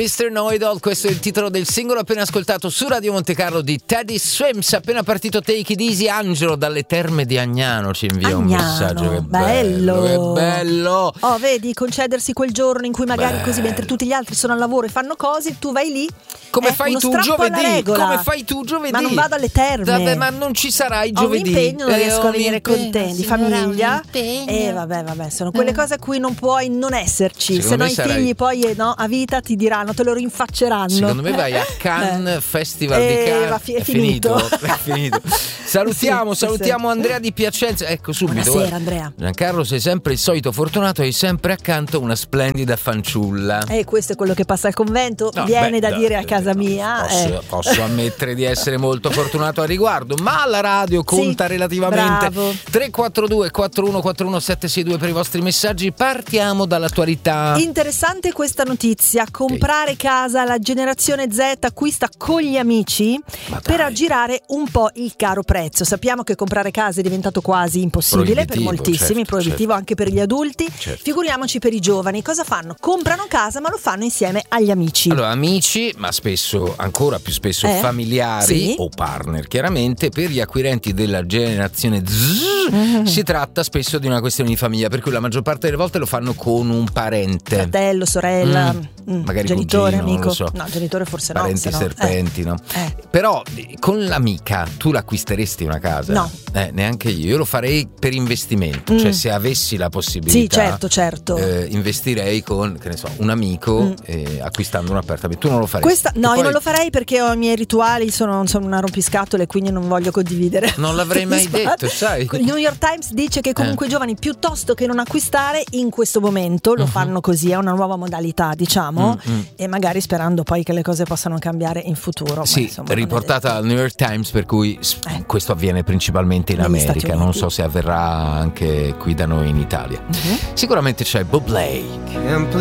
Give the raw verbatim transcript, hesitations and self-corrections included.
mister Know-It-All, questo è il titolo del singolo appena ascoltato su Radio Monte Carlo di Teddy Swims. Appena partito Take It Easy, Angelo dalle Terme di Agnano ci invia Agnano, un messaggio. Che bello, bello, che bello. Oh, vedi, concedersi quel giorno in cui magari bello. Così, mentre tutti gli altri sono al lavoro e fanno cose, tu vai lì. Come eh, fai uno tu strappo alla giovedì? regola. Come fai tu giovedì? Ma non vado alle terme. Vabbè, ma non ci sarai giovedì. Ho un impegno, non Eh, riesco ho a venire impegno, con te, di signora, famiglia. un impegno. E eh, vabbè, vabbè, sono quelle cose a cui non puoi non esserci. Secondo Se no me i sarai... figli poi eh, no, a vita ti diranno, te lo rinfacceranno. Secondo me vai a Cannes, eh. Festival eh, di Cannes. va, fi- è, è finito. finito. È finito. Salutiamo, sì, salutiamo sì. Andrea di Piacenza. Ecco subito. Buonasera, guarda. Andrea. Giancarlo, sei sempre il solito fortunato, hai sempre accanto una splendida fanciulla. E eh, questo è quello che passa al convento. No, Viene beh, da dai, dire a casa mia. Posso, eh. posso ammettere di essere molto fortunato al riguardo, ma la radio conta sì, relativamente. bravo. tre quattro due quattro uno quattro uno sette sei due per i vostri messaggi. Partiamo dall'attualità. Interessante questa notizia. Comprare casa, la generazione Z acquista con gli amici per aggirare un po' il caro prezzo. Sappiamo che comprare casa è diventato quasi impossibile per moltissimi, certo, proibitivo certo. anche per gli adulti. Certo. Figuriamoci per i giovani. Cosa fanno? Comprano casa ma lo fanno insieme agli amici. Allora, amici, ma spesso, ancora più spesso, Eh? familiari Sì. o partner. Chiaramente per gli acquirenti della generazione Z Mm. si tratta spesso di una questione di famiglia, per cui la maggior parte delle volte lo fanno con un parente. Fratello, sorella, Mm. mm, Magari genitore, cugino, non amico. lo so. No, genitore forse Parenti no. se no- serpenti, eh. no? Eh. Però con l'amica tu l'acquisteresti una casa? No. Eh, neanche io. Io lo farei per investimento, Mm. cioè se avessi la possibilità. Sì, certo, certo. eh, investirei con, che ne so, un amico Mm. eh, acquistando un appartamento. Tu non lo faresti? Questa, no, E io poi non lo farei perché ho i miei rituali, sono, sono una rompiscatole, quindi non voglio condividere. Non l'avrei mai detto, sai? Il New York Times dice che comunque Eh. i giovani, piuttosto che non acquistare in questo momento, lo Uh-huh. fanno così, è una nuova modalità, diciamo, Mm, mm. e magari sperando poi che le cose possano cambiare in futuro. Sì, ma insomma, non è riportata al New York Times, per cui s- Eh. questo avviene principalmente in Negli America, Stati non Uniti. so se avverrà anche qui da noi in Italia. detto. Mhm. Sicuramente c'è Bob Blake.